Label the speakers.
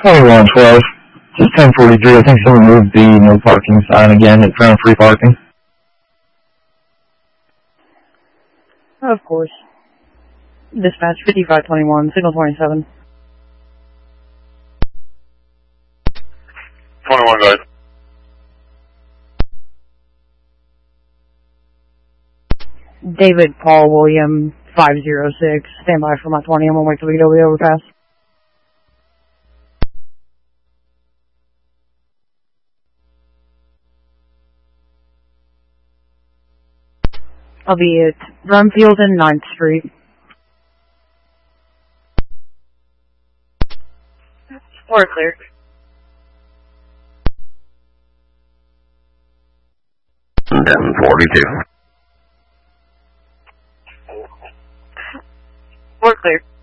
Speaker 1: 2112. Just 1043. I think someone moved the no parking sign again. It's around free parking.
Speaker 2: Of course. Dispatch 5521, signal 27.
Speaker 3: 21 guys.
Speaker 2: David Paul William 506. Stand by for my 20. I'm gonna wait till we get over the overpass. I'll be at Drumfield and 9th Street. We're clear.
Speaker 4: And 42.
Speaker 2: We're clear.